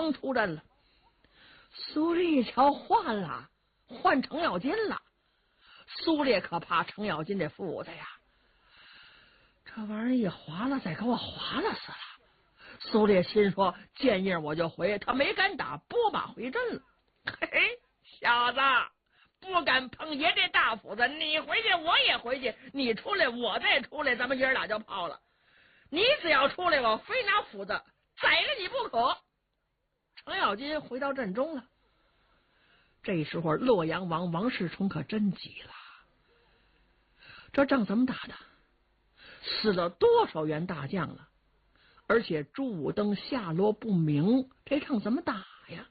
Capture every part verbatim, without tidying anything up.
能出阵了。苏烈一瞧换了，换程咬金了。苏烈可怕程咬金这斧子呀，这玩意儿一划了，再给我划了死了。苏烈心说：见印我就回，他没敢打，拨马回阵了。嘿嘿，小子，不敢碰爷这大斧子，你回去我也回去，你出来我再出来，咱们爷俩就泡了。你只要出来，我非拿斧子宰了你不可。程咬金回到阵中了。这时候洛阳王王世充可真急了，这仗怎么打的？死了多少员大将了？而且朱武登下落不明，这仗怎么打呀？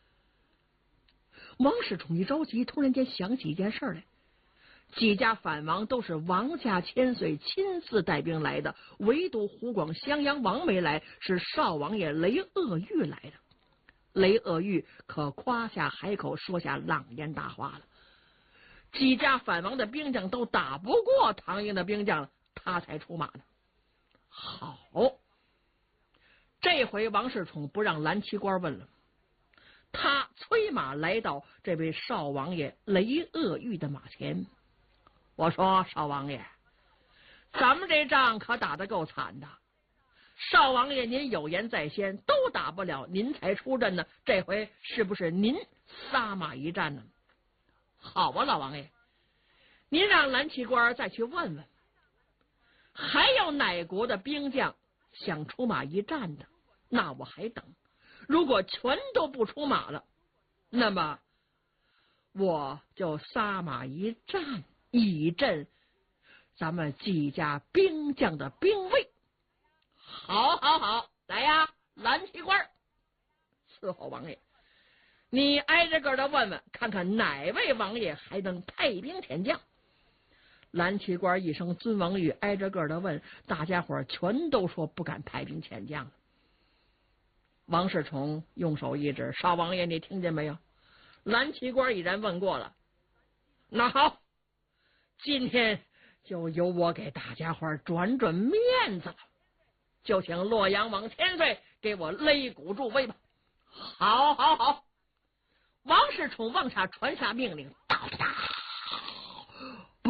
王世充一着急，突然间想起一件事来。几家反王都是王家千岁亲自带兵来的，唯独湖广襄阳王没来，是少王爷雷鄂玉来的。雷鄂玉可夸下海口，说下朗言大话了。几家反王的兵将都打不过唐营的兵将了，他才出马的。好，这回王世充不让蓝旗官问了，他催马来到这位少王爷雷鄂玉的马前。我说少王爷，咱们这仗可打得够惨的，少王爷您有言在先，都打不了，您才出阵呢，这回是不是您撒马一战呢？好啊，老王爷，您让蓝旗官再去问问，还有哪国的兵将想出马一战的，那我还等。如果全都不出马了，那么我就撒马一战，以振咱们几家兵将的兵威。好好好，来呀，蓝旗官伺候王爷，你挨着个的问问，看看哪位王爷还能派兵遣将。蓝旗官一声尊王谕，挨着个的问，大家伙全都说不敢派兵遣将了。王世充用手一指，少王爷你听见没有？蓝旗官已然问过了。那好，今天就由我给大家伙转转面子了，就请洛阳王千岁给我擂鼓助威吧。好好好，王世充往下传下命令，打打不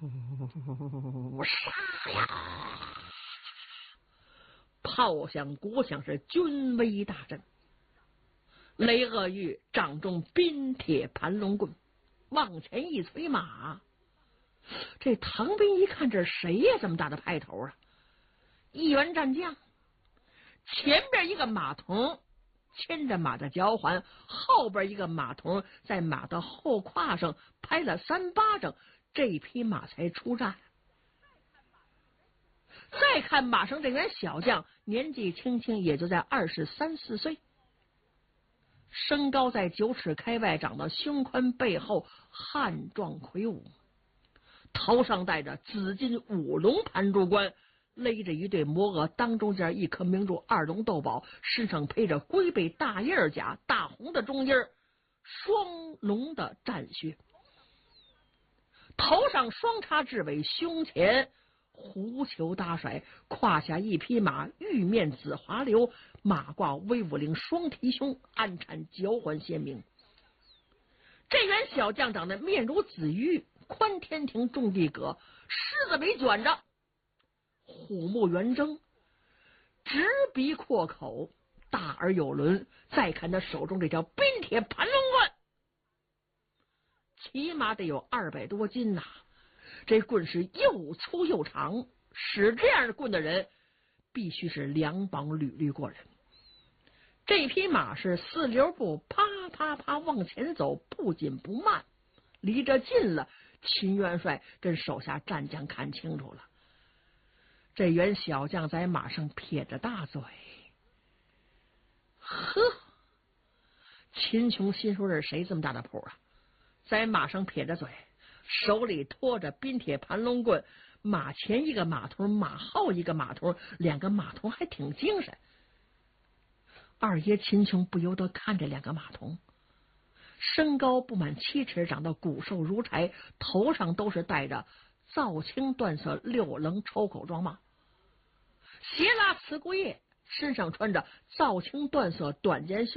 杀呀！炮响鼓响，是军威大振。雷鄂玉掌中冰铁盘龙棍，往前一催马。这唐兵一看，这谁呀？这么大的派头啊！一员战将，前边一个马童牵着马的脚环，后边一个马童在马的后胯上拍了三巴掌，这匹马才出战。再看马上这员小将，年纪轻轻，也就在二十三四岁，身高在九尺开外，长到胸宽背厚，汉壮魁梧，头上戴着紫金五龙盘珠冠，勒着一对摩额，当中间一颗明珠二龙斗宝，身上配着龟背大叶甲，大红的中印，双龙的战靴，头上双叉雉尾，胸前狐裘搭甩，胯下一匹马，玉面紫华流，马挂威武领，双提胸，鞍缠交环鲜明。这员小将长得面如紫玉，宽天庭，重地葛，狮子尾卷着，虎目圆睁，直鼻阔口，大而有轮。再看他手中这条冰铁盘龙棍，起码得有二百多斤呐、啊！这棍是又粗又长，使这样的棍的人必须是两膀履履过人。这匹马是四溜步，啪啪啪往前走，不紧不慢。离着近了，秦元帅跟手下战将看清楚了。这员小将在马上撇着大嘴，呵，秦琼心说这是谁这么大的谱啊？在马上撇着嘴，手里托着冰铁盘龙棍，马前一个马头，马后一个马头，两个马头还挺精神。二爷秦琼不由得看着两个马童，身高不满七尺，长得骨瘦如柴，头上都是戴着皂青缎色六棱抽口装帽，斜拉瓷骨叶，身上穿着皂青缎色短肩袖